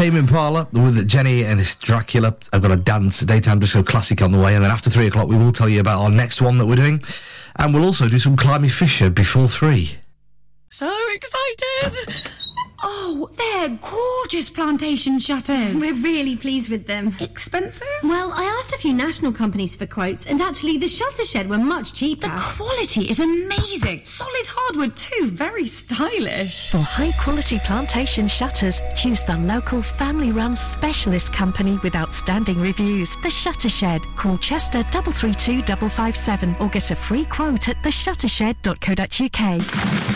Tame Impala with Jenny and this Dracula. I've got a daytime disco classic on the way, and then after 3 o'clock we will tell you about our next one that we're doing, and we'll also do some Climby Fisher before 3. So excited! Oh, they're gorgeous plantation shutters. We're really pleased with them. Expensive? Well, I asked a few national companies for quotes, and actually the Shutter Shed were much cheaper. The quality is amazing. Solid hardwood too, very stylish. For high-quality plantation shutters, choose the local family-run specialist company with outstanding reviews. The Shutter Shed. Call Chester 332 557 or get a free quote at theshuttershed.co.uk.